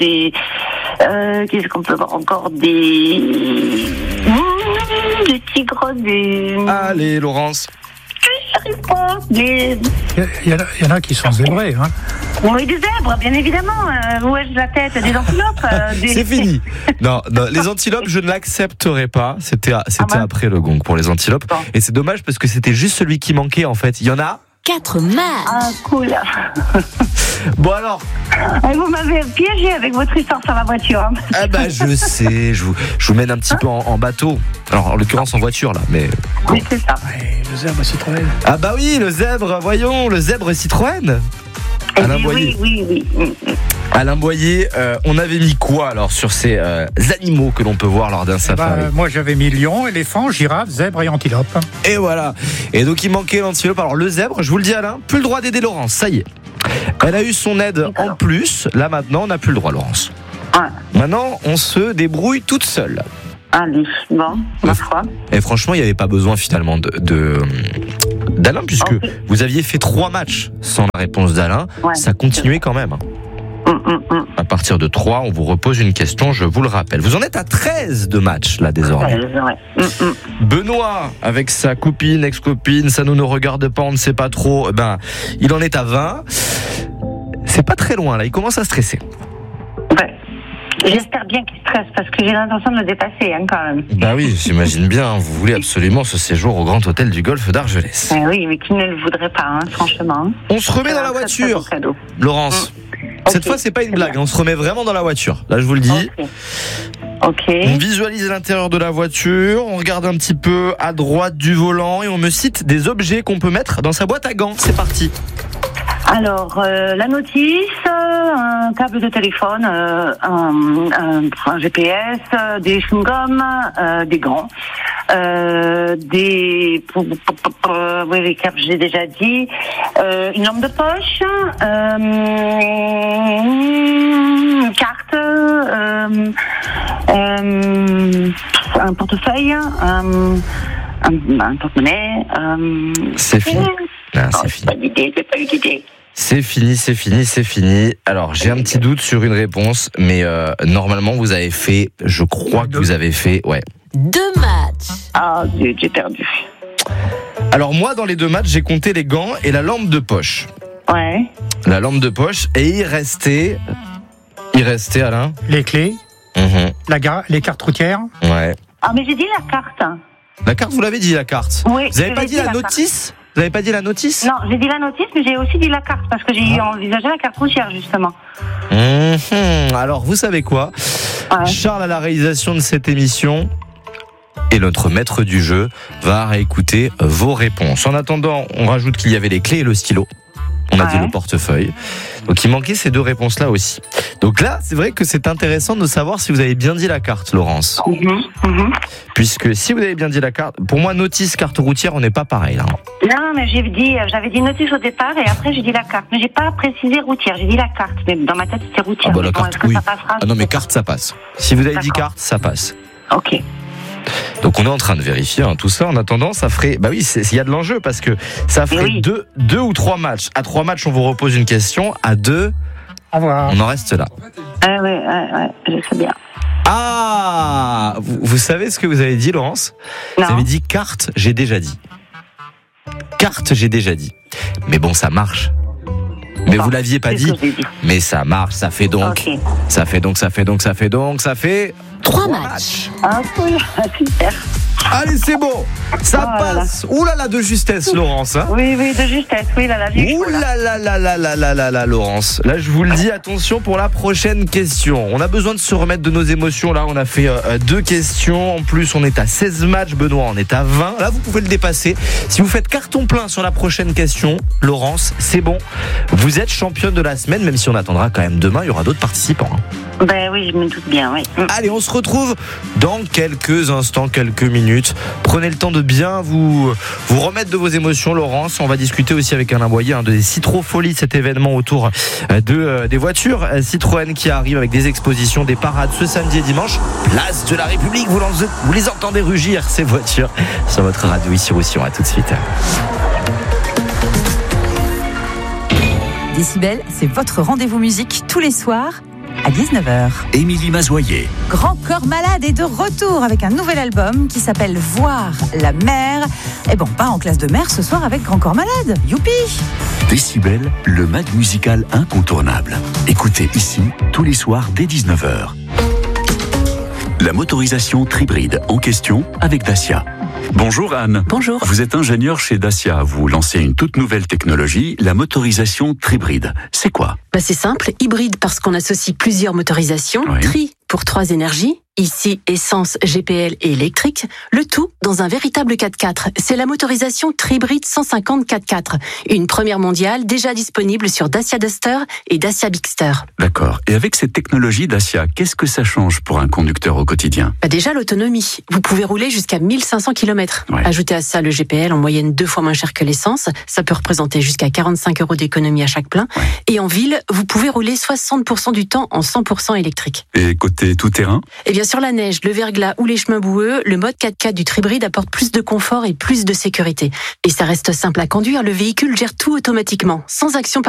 des... qu'est-ce qu'on peut voir encore? Des tigres, des... Allez, Laurence. Je sais pas. Des... Il y en a qui sont zébrés. Hein. Oui, des zèbres, bien évidemment. Où est-ce la tête? Des antilopes. C'est fini. Non, les antilopes, je ne l'accepterai pas. C'était après le gong pour les antilopes. Bon. Et c'est dommage parce que c'était juste celui qui manquait en fait. Il y en a 4 matchs. Ah, cool. Bon alors. Vous m'avez piégé avec votre histoire sur la voiture. Ah bah je sais, je vous mène un petit peu en bateau. Alors en l'occurrence en voiture là, mais... Oui, c'est ça. Ouais, le zèbre Citroën. Ah bah oui, le zèbre, voyons, le zèbre Citroën. Alain Boyer. Oui. Alain Boyer, on avait mis quoi alors sur ces animaux que l'on peut voir lors d'un safari? Moi j'avais mis lion, éléphant, girafe, zèbre et antilope. Et voilà. Et donc il manquait l'antilope. Alors le zèbre, je vous le dis Alain, plus le droit d'aider Laurence, ça y est. Elle a eu son aide en plus. Là maintenant on n'a plus le droit Laurence. Ouais. Maintenant on se débrouille toute seule. Allez, bon, ma foi. Et franchement il n'y avait pas besoin finalement d'Alain puisque vous aviez fait 3 matchs sans la réponse d'Alain. Ouais. Ça continuait quand même. À partir de 3, on vous repose une question, je vous le rappelle. Vous en êtes à 13 de matchs, là, désormais. Benoît, avec sa copine, ex-copine, ça nous ne regarde pas, on ne sait pas trop, il en est à 20. C'est pas très loin, là, il commence à stresser. Ouais. J'espère bien qu'il stresse, parce que j'ai l'intention de le dépasser, quand même. Bah oui, j'imagine bien, vous voulez absolument ce séjour au Grand Hôtel du Golfe d'Argelès. Oui, mais qui ne le voudrait pas, franchement. On se remet dans la voiture, Laurence. Cette fois, c'est pas une blague, on se remet vraiment dans la voiture. Là, je vous le dis. Ok. On visualise l'intérieur de la voiture, on regarde un petit peu à droite du volant et on me cite des objets qu'on peut mettre dans sa boîte à gants. C'est parti. Alors, la notice, un câble de téléphone, un GPS, des chewing-gums, des gants, des câbles, j'ai déjà dit, une lampe de poche, une carte, un portefeuille, un porte-monnaie. C'est fini. C'est fini. C'est pas une idée. C'est fini. Alors, j'ai un petit doute sur une réponse, mais normalement, vous avez fait, je crois que vous avez fait, 2 matchs. Ah, j'ai perdu. Alors, moi, dans les 2 matchs, j'ai compté les gants et la lampe de poche. Ouais. La lampe de poche, et il restait, Alain? Les clés, les cartes routières. Ouais. Ah, mais j'ai dit la carte. La carte, vous l'avez dit, la carte. Oui. Vous n'avez pas dit la notice? Vous n'avez pas dit la notice? Non, j'ai dit la notice, mais j'ai aussi dit la carte, parce que j'ai envisagé la carte routière, justement. Alors, vous savez quoi? Charles, à la réalisation de cette émission, et notre maître du jeu, va réécouter vos réponses. En attendant, on rajoute qu'il y avait les clés et le stylo. On a dit le portefeuille. Donc, il manquait ces 2 réponses-là aussi. Donc là, c'est vrai que c'est intéressant de savoir si vous avez bien dit la carte, Laurence. Puisque si vous avez bien dit la carte, pour moi, notice, carte routière, on n'est pas pareil, là. Non, mais j'avais dit notice au départ, et après, j'ai dit la carte. Mais j'ai pas précisé routière, j'ai dit la carte. Mais dans ma tête, c'était routière. Ah bah, la carte, oui. Ça passera, non, mais carte, ça passe. Si vous avez dit carte, ça passe. Ok. Donc on est en train de vérifier tout ça. En attendant, ça ferait... Bah oui, il y a de l'enjeu parce que ça ferait 2 ou 3 matchs. À 3 matchs, on vous repose une question. À 2, on en reste là. Ouais, je sais bien. Ah, vous savez ce que vous avez dit, Laurence? Non. Vous avez dit carte, j'ai déjà dit. Carte, j'ai déjà dit. Mais bon, ça marche. Mais vous l'aviez pas dit. Mais ça marche, ça fait donc. Ça fait 3 matchs. Ah, cool, super. Allez, c'est bon, ça passe. Ouh là là, de justesse, Laurence. Oui, de justesse. Oui, là, ouh là là, Laurence. Là, je vous le dis, attention pour la prochaine question. On a besoin de se remettre de nos émotions. Là, on a fait 2 questions. En plus, on est à 16 matchs. Benoît, on est à 20. Là, vous pouvez le dépasser. Si vous faites carton plein sur la prochaine question, Laurence, c'est bon. Vous êtes championne de la semaine, même si on attendra quand même demain. Il y aura d'autres participants. Ben oui, je me doute bien, oui. Allez, on se retrouve dans quelques instants, quelques minutes. Prenez le temps de bien vous remettre de vos émotions, Laurence. On va discuter aussi avec Alain Boyer des Citrofolies, cet événement autour des voitures Citroën qui arrivent avec des expositions, des parades ce samedi et dimanche. Place de la République, vous les entendez rugir, ces voitures, sur votre radio ici Roussillon. À tout de suite. Décibel, c'est votre rendez-vous musique tous les soirs à 19h. Émilie Mazoyer. Grand Corps Malade est de retour avec un nouvel album qui s'appelle Voir la mer. Et bon, pas en classe de mer ce soir avec Grand Corps Malade. Youpi! Décibel, le mag musical incontournable. Écoutez ici, tous les soirs dès 19h. La motorisation Tribride en question avec Dacia. Bonjour Anne. Bonjour. Vous êtes ingénieur chez Dacia. Vous lancez une toute nouvelle technologie, la motorisation Tribride. C'est quoi ? C'est simple, hybride parce qu'on associe plusieurs motorisations, Oui. tri pour 3 énergies, ici essence, GPL et électrique, le tout dans un véritable 4x4. C'est la motorisation Tribride 150 4x4, une première mondiale déjà disponible sur Dacia Duster et Dacia Bigster. D'accord. Et avec cette technologie Dacia, qu'est-ce que ça change pour un conducteur au quotidien ? Déjà l'autonomie, vous pouvez rouler jusqu'à 1500 km. Ouais. Ajoutez à ça le GPL en moyenne 2 fois moins cher que l'essence, ça peut représenter jusqu'à 45 € d'économie à chaque plein. Ouais. Et en ville, vous pouvez rouler 60% du temps en 100% électrique. Et côté tout-terrain ? Et bien sur la neige, le verglas ou les chemins boueux, le mode 4x4 du Tribride apporte plus de confort et plus de sécurité. Et ça reste simple à conduire, le véhicule gère tout automatiquement, sans action